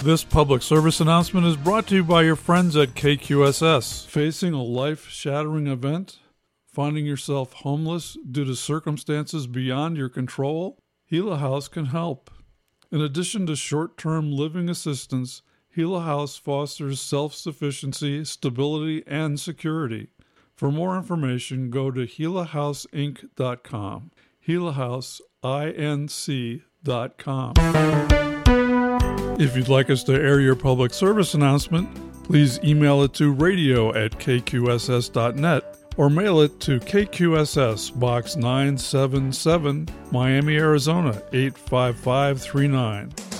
This public service announcement is brought to you by your friends at KQSS. Facing a life-shattering event? Finding yourself homeless due to circumstances beyond your control? Gila House can help. In addition to short-term living assistance, Gila House fosters self-sufficiency, stability, and security. For more information, go to gilahouseinc.com. gilahouseinc.com. If you'd like us to air your public service announcement, please email it to radio@kqss.net or mail it to KQSS, Box 977, Miami, Arizona, 85539.